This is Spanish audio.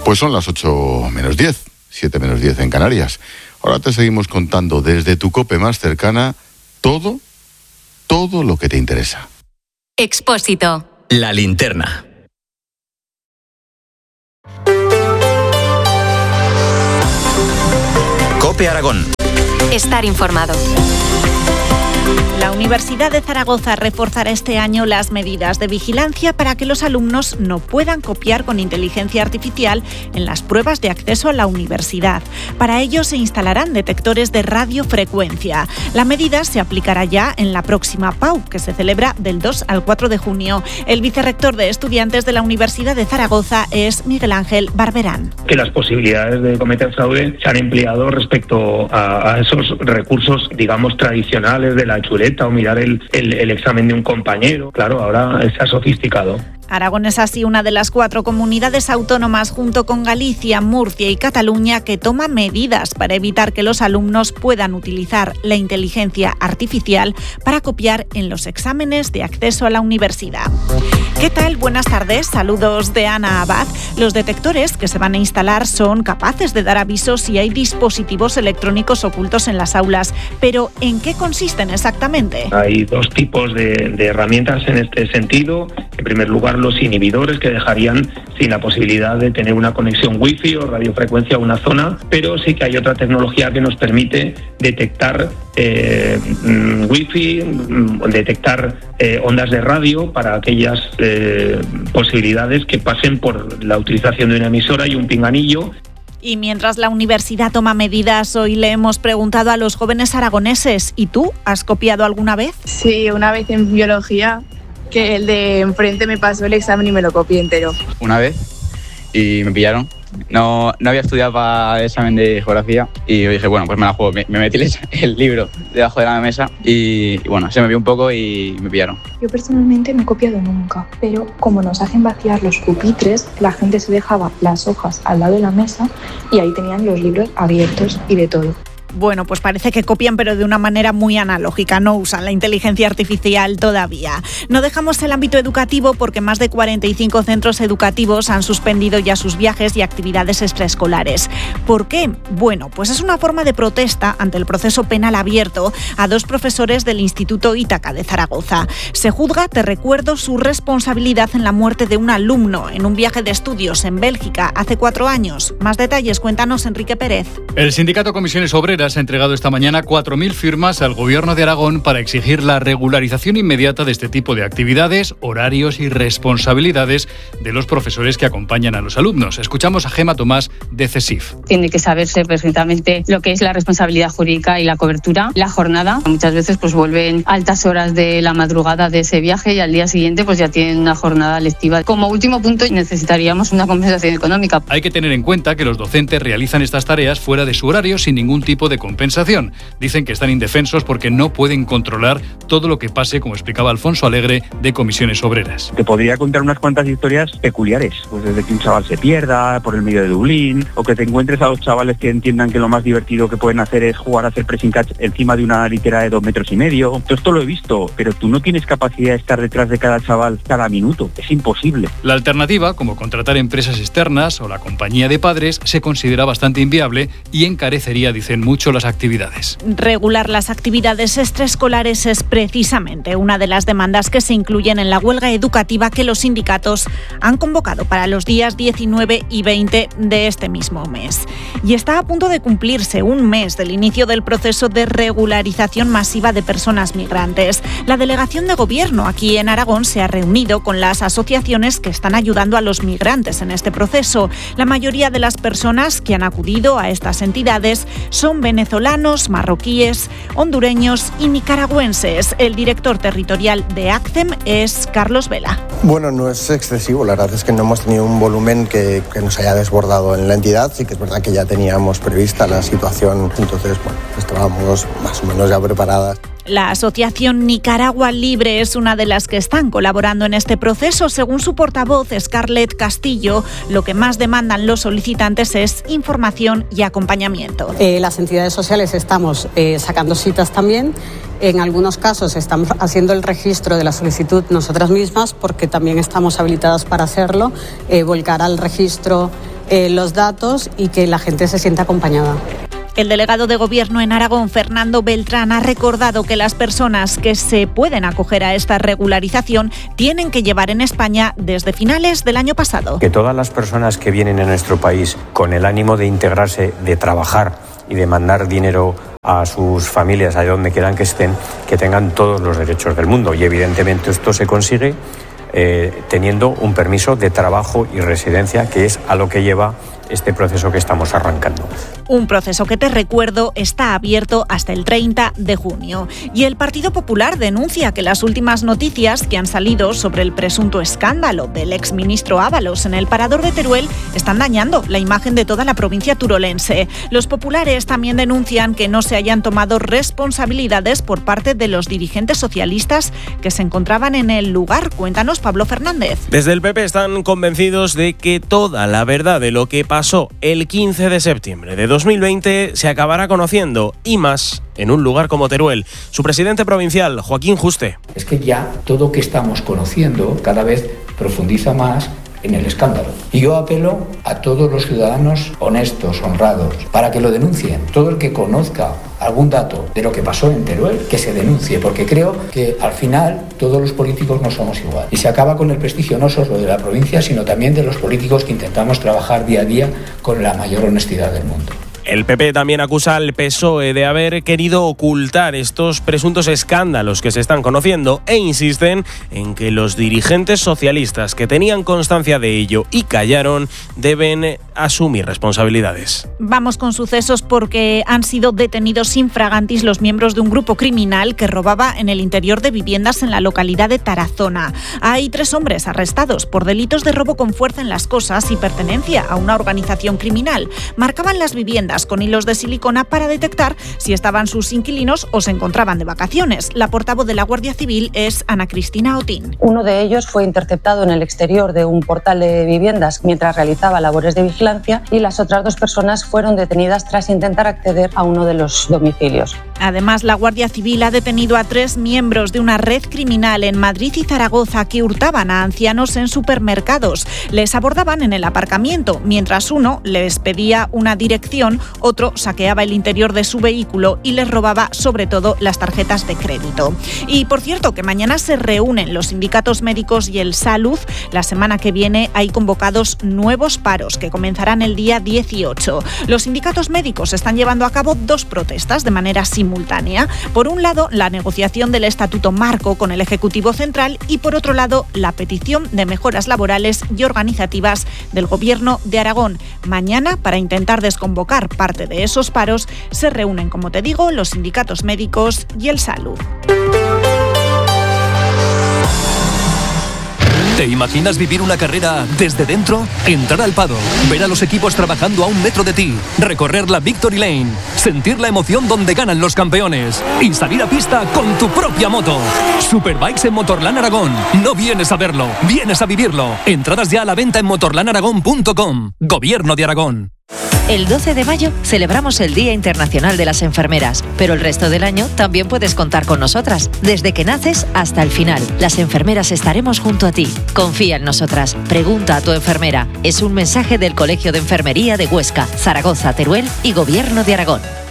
Pues son las 8 menos 10, 7 menos 10 en Canarias. Ahora te seguimos contando desde tu COPE más cercana todo lo que te interesa. Expósito. La linterna. COPE Aragón. Estar informado. La Universidad de Zaragoza reforzará este año las medidas de vigilancia para que los alumnos no puedan copiar con inteligencia artificial en las pruebas de acceso a la universidad. Para ello se instalarán detectores de radiofrecuencia. La medida se aplicará ya en la próxima PAU, que se celebra del 2 al 4 de junio. El vicerrector de estudiantes de la Universidad de Zaragoza es Miguel Ángel Barberán. Que las posibilidades de cometer fraude se han empleado respecto a esos recursos, digamos, tradicionales de la chuleta o mirar el examen de un compañero. Claro, ahora se ha sofisticado. Aragón es así una de las 4 comunidades autónomas, junto con Galicia, Murcia y Cataluña, que toma medidas para evitar que los alumnos puedan utilizar la inteligencia artificial para copiar en los exámenes de acceso a la universidad. ¿Qué tal? Buenas tardes. Saludos de Ana Abad. Los detectores que se van a instalar son capaces de dar avisos si hay dispositivos electrónicos ocultos en las aulas. Pero, ¿en qué consisten exactamente? Hay 2 tipos de herramientas en este sentido. En primer lugar, los inhibidores, que dejarían sin la posibilidad de tener una conexión wifi o radiofrecuencia a una zona, pero sí que hay otra tecnología que nos permite detectar wifi, detectar ondas de radio para aquellas posibilidades que pasen por la utilización de una emisora y un pinganillo. Y mientras la universidad toma medidas, hoy le hemos preguntado a los jóvenes aragoneses: ¿y tú has copiado alguna vez? Sí, una vez en biología, que el de enfrente me pasó el examen y me lo copié entero. Una vez, y me pillaron. No había estudiado para el examen de geografía y yo dije, bueno, pues me la juego. Me metí el libro debajo de la mesa y bueno, se me vio un poco y me pillaron. Yo personalmente no he copiado nunca, pero como nos hacen vaciar los pupitres, la gente se dejaba las hojas al lado de la mesa y ahí tenían los libros abiertos y de todo. Bueno, pues parece que copian, pero de una manera muy analógica, no usan la inteligencia artificial todavía. No dejamos el ámbito educativo porque más de 45 centros educativos han suspendido ya sus viajes y actividades extraescolares. ¿Por qué? Bueno, pues es una forma de protesta ante el proceso penal abierto a 2 profesores del Instituto Ítaca de Zaragoza. Se juzga, te recuerdo, su responsabilidad en la muerte de un alumno en un viaje de estudios en Bélgica hace 4 años. Más detalles, cuéntanos, Enrique Pérez. El sindicato Comisiones Obreras ha entregado esta mañana 4.000 firmas al Gobierno de Aragón para exigir la regularización inmediata de este tipo de actividades, horarios y responsabilidades de los profesores que acompañan a los alumnos. Escuchamos a Gema Tomás de CESIF. Tiene que saberse perfectamente lo que es la responsabilidad jurídica y la cobertura. La jornada, muchas veces pues vuelven altas horas de la madrugada de ese viaje y al día siguiente pues ya tienen una jornada lectiva. Como último punto, necesitaríamos una compensación económica. Hay que tener en cuenta que los docentes realizan estas tareas fuera de su horario sin ningún tipo de compensación. Dicen que están indefensos porque no pueden controlar todo lo que pase, como explicaba Alfonso Alegre, de Comisiones Obreras. Te podría contar unas cuantas historias peculiares, pues desde que un chaval se pierda por el medio de Dublín, o que te encuentres a 2 chavales que entiendan que lo más divertido que pueden hacer es jugar a hacer pressing catch encima de una litera de 2,5 metros. Todo esto lo he visto, pero tú no tienes capacidad de estar detrás de cada chaval cada minuto. Es imposible. La alternativa, como contratar empresas externas o la compañía de padres, se considera bastante inviable y encarecería, dicen mucho, las actividades. Regular las actividades extraescolares es precisamente una de las demandas que se incluyen en la huelga educativa que los sindicatos han convocado para los días 19 y 20 de este mismo mes. Y está a punto de cumplirse un mes del inicio del proceso de regularización masiva de personas migrantes. La delegación de gobierno aquí en Aragón se ha reunido con las asociaciones que están ayudando a los migrantes en este proceso. La mayoría de las personas que han acudido a estas entidades son venezolanos, marroquíes, hondureños y nicaragüenses. El director territorial de ACCEM es Carlos Vela. Bueno, no es excesivo, la verdad es que no hemos tenido un volumen que nos haya desbordado en la entidad. Sí que es verdad que ya teníamos prevista la situación, entonces bueno, estábamos más o menos ya preparadas. La asociación Nicaragua Libre es una de las que están colaborando en este proceso. Según su portavoz, Scarlett Castillo, lo que más demandan los solicitantes es información y acompañamiento. Las entidades sociales estamos sacando citas también. En algunos casos estamos haciendo el registro de la solicitud nosotras mismas porque también estamos habilitadas para hacerlo, volcar al registro los datos y que la gente se sienta acompañada. El delegado de Gobierno en Aragón, Fernando Beltrán, ha recordado que las personas que se pueden acoger a esta regularización tienen que llevar en España desde finales del año pasado. Que todas las personas que vienen a nuestro país con el ánimo de integrarse, de trabajar y de mandar dinero a sus familias, allá donde quieran que estén, que tengan todos los derechos del mundo. Y evidentemente esto se consigue teniendo un permiso de trabajo y residencia, que es a lo que lleva este proceso que estamos arrancando. Un proceso que, te recuerdo, está abierto hasta el 30 de junio. Y el Partido Popular denuncia que las últimas noticias que han salido sobre el presunto escándalo del exministro Ábalos en el Parador de Teruel están dañando la imagen de toda la provincia turolense. Los populares también denuncian que no se hayan tomado responsabilidades por parte de los dirigentes socialistas que se encontraban en el lugar. Cuéntanos, Pablo Fernández. Desde el PP están convencidos de que toda la verdad de lo que pasó el 15 de septiembre de 2020 se acabará conociendo, y más en un lugar como Teruel. Su presidente provincial, Joaquín Juste. Es que ya todo lo que estamos conociendo cada vez profundiza más en el escándalo. Y yo apelo a todos los ciudadanos honestos, honrados, para que lo denuncien. Todo el que conozca algún dato de lo que pasó en Teruel, que se denuncie, porque creo que al final todos los políticos no somos igual. Y se acaba con el prestigio no solo de la provincia, sino también de los políticos que intentamos trabajar día a día con la mayor honestidad del mundo. El PP también acusa al PSOE de haber querido ocultar estos presuntos escándalos que se están conociendo e insisten en que los dirigentes socialistas que tenían constancia de ello y callaron deben asumir responsabilidades. Vamos con sucesos, porque han sido detenidos infragantis los miembros de un grupo criminal que robaba en el interior de viviendas en la localidad de Tarazona. Hay 3 hombres arrestados por delitos de robo con fuerza en las cosas y pertenencia a una organización criminal. Marcaban las viviendas con hilos de silicona para detectar si estaban sus inquilinos o se encontraban de vacaciones. La portavoz de la Guardia Civil es Ana Cristina Otín. Uno de ellos fue interceptado en el exterior de un portal de viviendas mientras realizaba labores de vigilancia, y las otras 2 personas fueron detenidas tras intentar acceder a uno de los domicilios. Además, la Guardia Civil ha detenido a 3 miembros de una red criminal en Madrid y Zaragoza que hurtaban a ancianos en supermercados. Les abordaban en el aparcamiento, mientras uno les pedía una dirección, otro saqueaba el interior de su vehículo y les robaba sobre todo las tarjetas de crédito. Y por cierto, que mañana se reúnen los sindicatos médicos y el Salud. La semana que viene hay convocados nuevos paros que comenzarán el día 18. Los sindicatos médicos están llevando a cabo 2 protestas de manera simultánea. Por un lado, la negociación del Estatuto Marco con el Ejecutivo Central, y por otro lado, la petición de mejoras laborales y organizativas del Gobierno de Aragón. Mañana, para intentar desconvocar parte de esos paros, se reúnen, como te digo, los sindicatos médicos y el Salud. ¿Te imaginas vivir una carrera desde dentro? Entrar al paddock, ver a los equipos trabajando a 1 metro de ti, recorrer la Victory Lane, sentir la emoción donde ganan los campeones y salir a pista con tu propia moto. Superbikes en Motorland Aragón. No vienes a verlo, vienes a vivirlo. Entradas ya a la venta en motorlandaragón.com. Gobierno de Aragón. El 12 de mayo celebramos el Día Internacional de las Enfermeras, pero el resto del año también puedes contar con nosotras. Desde que naces hasta el final, las enfermeras estaremos junto a ti. Confía en nosotras. Pregunta a tu enfermera. Es un mensaje del Colegio de Enfermería de Huesca, Zaragoza, Teruel y Gobierno de Aragón.